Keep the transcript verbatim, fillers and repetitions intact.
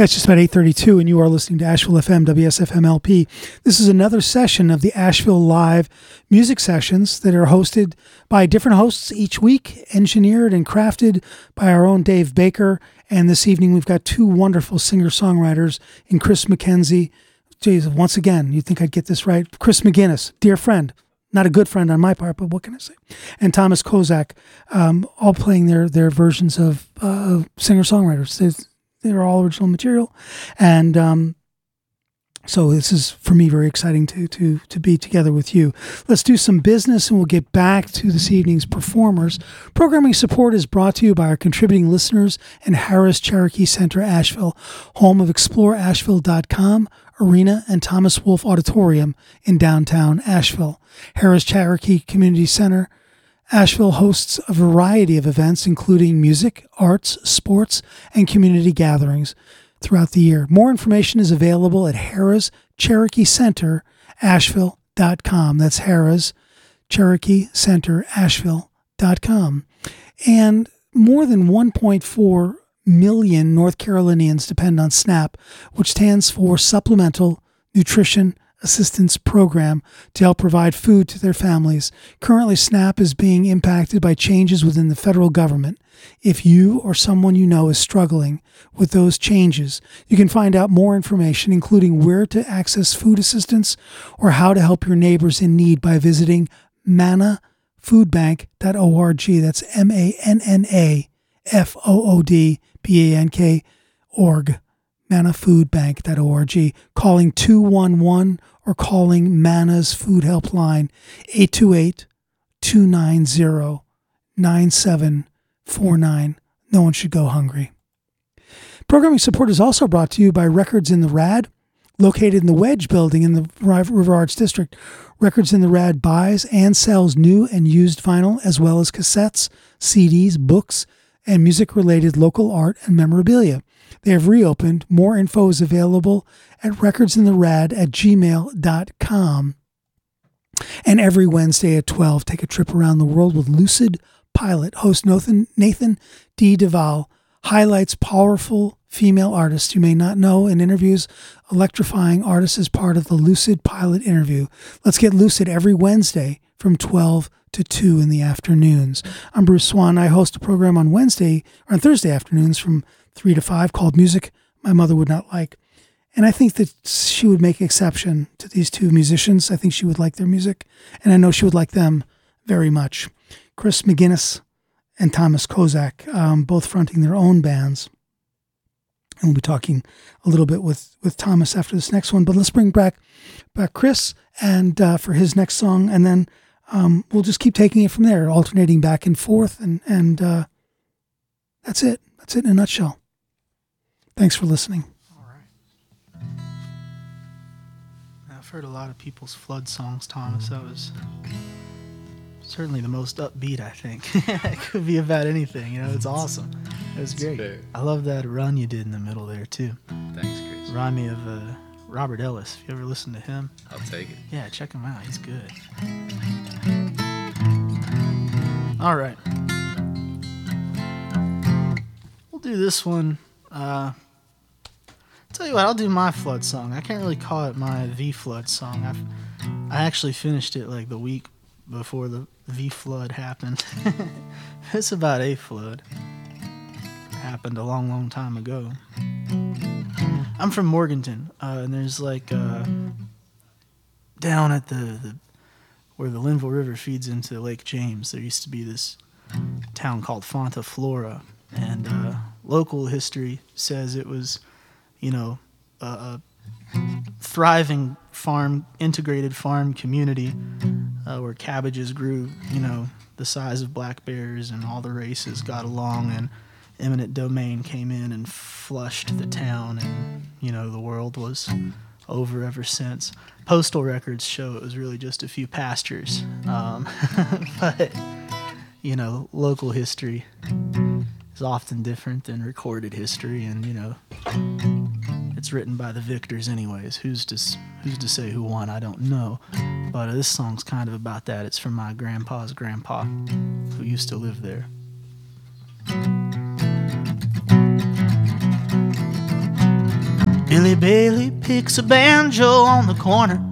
It's just about eight thirty-two, and you are listening to Asheville F M, W S F M L P. This is another session of the Asheville Live music sessions that are hosted by different hosts each week, engineered and crafted by our own Dave Baker. And this evening, we've got two wonderful singer-songwriters in Chris McKenzie. Geez, once again, you'd think I'd get this right. Chris McGinnis, dear friend. Not a good friend on my part, but what can I say? And Thomas Kozak, um, all playing their their versions of uh, singer-songwriters. They're, they're all original material. And um, so this is, for me, very exciting to to to be together with you. Let's do some business, and we'll get back to this evening's performers. Programming support is brought to you by our contributing listeners and Harris Cherokee Center, Asheville, home of explore asheville dot com, Arena, and Thomas Wolfe Auditorium in downtown Asheville. Harris Cherokee Community Center, Asheville hosts a variety of events, including music, arts, sports, and community gatherings throughout the year. More information is available at Harris Cherokee Center Asheville dot com. That's Harris Cherokee Center Asheville dot com. And more than one point four million North Carolinians depend on SNAP, which stands for Supplemental Nutrition Assistance Program, to help provide food to their families. Currently, SNAP is being impacted by changes within the federal government. If you or someone you know is struggling with those changes, you can find out more information, including where to access food assistance or how to help your neighbors in need, by visiting manna food bank dot org. That's M A N N A F O O D B A N K org. manna food bank dot org. Calling two one one or calling Manna's Food Helpline eight two eight, two nine zero, nine seven four nine. No one should go hungry. Programming support is also brought to you by Records in the Rad, located in the Wedge building in the River Arts District. Records in the Rad buys and sells new and used vinyl, as well as cassettes, C Ds, books, and music-related local art and memorabilia. They have reopened. More info is available at recordsintherad at gmail dot com. And every Wednesday at twelve, take a trip around the world with Lucid Pilot. Host Nathan, Nathan D. Duval highlights powerful female artists you may not know and interviews electrifying artists as part of the Lucid Pilot interview. Let's get lucid every Wednesday from twelve to two in the afternoons. I'm Bruce Swan. I host a program on Wednesday or on Thursday afternoons from three to five called Music My Mother Would Not Like. And I think that she would make exception to these two musicians. I think she would like their music, and I know she would like them very much. Chris McGinnis and Thomas Kozak, um, both fronting their own bands. And we'll be talking a little bit with, with Thomas after this next one. But let's bring back, back Chris and uh, for his next song, and then um, we'll just keep taking it from there, alternating back and forth, and, and uh, that's it. That's it in a nutshell. Thanks for listening. All right. I've heard a lot of people's flood songs, Thomas. That was certainly the most upbeat, I think. It could be about anything, you know. It's awesome. It was great. Fair. I love that run you did in the middle there, too. Thanks, Chris. Remind me of uh, Robert Ellis. If you ever listen to him. I'll take it. Yeah, check him out. He's good. All right. We'll do this one. Uh, tell you what, I'll do my flood song. I can't really call it my V Flood song. I've, I actually finished it like the week before the V Flood happened. It's about a flood. It happened a long, long time ago. I'm from Morganton, uh, and there's like uh, down at the, the where the Linville River feeds into Lake James, there used to be this town called Fonta Flora, and uh, local history says it was, you know, a, a thriving farm, integrated farm community uh, where cabbages grew, you know, the size of black bears, and all the races got along, and eminent domain came in and flushed the town, and, you know, the world was over ever since. Postal records show it was really just a few pastures, um, but, you know, local history is often different than recorded history, and, you know, it's written by the victors anyways. Who's to who's to say who won? I don't know. But uh, this song's kind of about that. It's from my grandpa's grandpa, who used to live there. Billy Bailey picks a banjo on the corner.